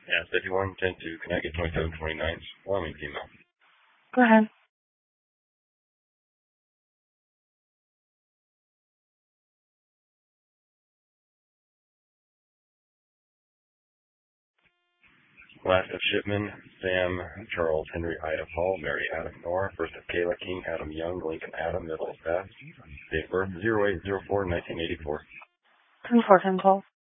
Yeah, 51, 10 to Connecticut, 27, 29, Wyoming female. Go ahead. Last of Shipman, Sam, Charles, Henry, Ida, Paul, Mary, Adam, Nora. First of Kayla, King, Adam, Young, Lincoln, Adam, middle of Beth. Date of birth, 0804-1984. 10-4, 10-12.